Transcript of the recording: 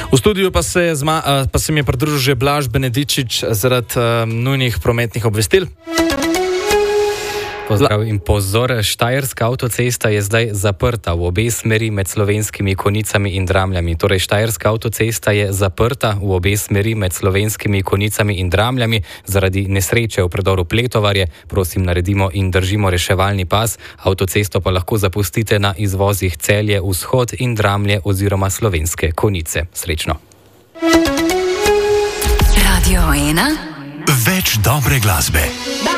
V studiu pa se mi je pridružil že Blaž Benedičič zaradi nujnih prometnih obvestil. Pozdrav in pozor, Štajerska avtocesta je zdaj zaprta v obe smeri med Slovenskimi Konicami in Dramljami. Torej, Štajerska avtocesta je zaprta v obe smeri med Slovenskimi Konicami in Dramljami zaradi nesreče v predoru Pletovarje. Prosim, naredimo in držimo reševalni pas. Avtocesto pa lahko zapustite na izvozih Celje, Vzhod in Dramlje oziroma Slovenske Konice. Srečno. Radio 1. Več dobre glasbe.